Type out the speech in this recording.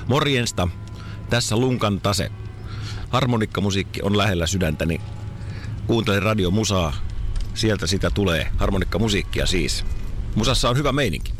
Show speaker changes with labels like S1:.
S1: Morjensta, tässä Lunkan Tase. Harmonikkamusiikki on lähellä sydäntäni. Kuuntelen radiomusaa, sieltä sitä tulee. Harmonikkamusiikkia siis. Musassa on hyvä meininki.